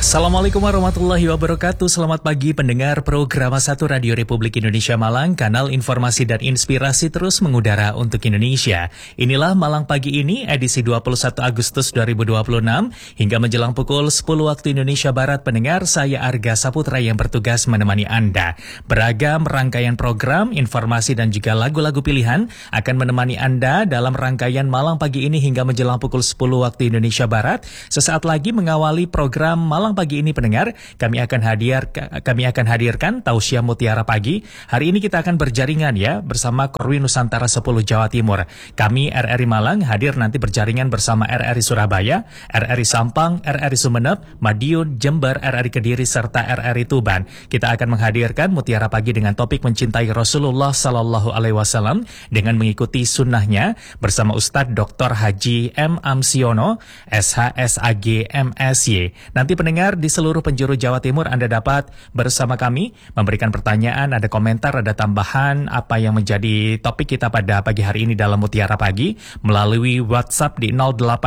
Assalamualaikum warahmatullahi wabarakatuh. Selamat pagi pendengar program 1 Radio Republik Indonesia Malang. Kanal informasi dan inspirasi terus mengudara untuk Indonesia. Inilah Malang Pagi ini edisi 21 Agustus 2026. Hingga menjelang pukul 10 waktu Indonesia Barat, pendengar, saya Arga Saputra yang bertugas menemani Anda. Beragam rangkaian program, informasi dan juga lagu-lagu pilihan akan menemani Anda dalam rangkaian Malang Pagi ini hingga menjelang pukul 10 waktu Indonesia Barat. Sesaat lagi mengawali program Malang Pagi ini, pendengar, kami akan hadirkan Tausiah Mutiara Pagi. Hari ini kita akan berjaringan ya bersama Korwil Nusantara 10 Jawa Timur. Kami RRI Malang hadir nanti berjaringan bersama RRI Surabaya, RRI Sampang, RRI Sumeneb, Madiun, Jember, RRI Kediri serta RRI Tuban. Kita akan menghadirkan Mutiara Pagi dengan topik mencintai Rasulullah Sallallahu Alaihi Wasallam dengan mengikuti sunnahnya bersama Ustadz Dr. Haji M. Amsiono, SHSAG MSY. Nanti pendengar di seluruh penjuru Jawa Timur Anda dapat bersama kami memberikan pertanyaan, ada komentar, ada tambahan apa yang menjadi topik kita pada pagi hari ini dalam Mutiara Pagi melalui WhatsApp di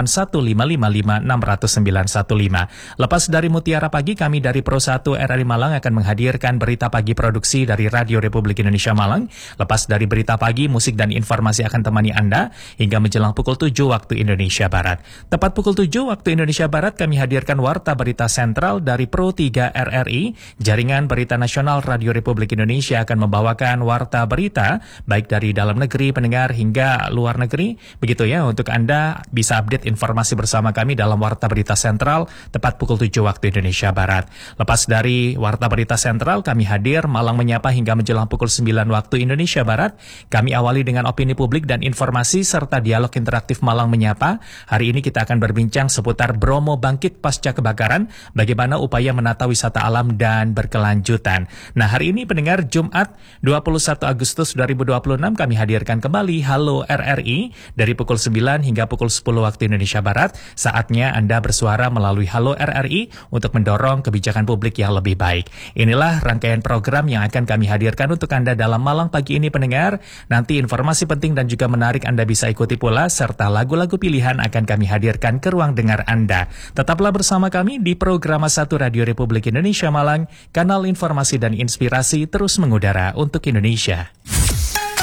081555600915. Lepas dari Mutiara Pagi, kami dari Pro 1 RRI Malang akan menghadirkan berita pagi produksi dari Radio Republik Indonesia Malang. Lepas dari berita pagi, musik dan informasi akan temani Anda hingga menjelang pukul 7 waktu Indonesia Barat. Tepat pukul 7 waktu Indonesia Barat, kami hadirkan Warta Berita Sentral dari Pro 3 RRI. Jaringan Berita Nasional Radio Republik Indonesia akan membawakan warta berita baik dari dalam negeri pendengar hingga luar negeri. Begitu ya, untuk Anda bisa update informasi bersama kami dalam Warta Berita Sentral tepat pukul 7 waktu Indonesia Barat. Lepas dari Warta Berita Sentral, kami hadir Malang Menyapa hingga menjelang pukul 9 waktu Indonesia Barat. Kami awali dengan opini publik dan informasi serta dialog interaktif Malang Menyapa. Hari ini kita akan berbincang seputar Bromo bangkit pasca kebakaran, bagaimana upaya menata wisata alam dan berkelanjutan. Nah, hari ini pendengar, Jumat 21 Agustus 2026, kami hadirkan kembali Halo RRI dari pukul 9 hingga pukul 10 waktu Indonesia Barat. Saatnya Anda bersuara melalui Halo RRI untuk mendorong kebijakan publik yang lebih baik. Inilah rangkaian program yang akan kami hadirkan untuk Anda dalam Malang Pagi ini, pendengar. Nanti informasi penting dan juga menarik Anda bisa ikuti pula, serta lagu-lagu pilihan akan kami hadirkan ke ruang dengar Anda. Tetaplah bersama kami di program 1 Radio Republik Indonesia Malang, kanal informasi dan inspirasi terus mengudara untuk Indonesia.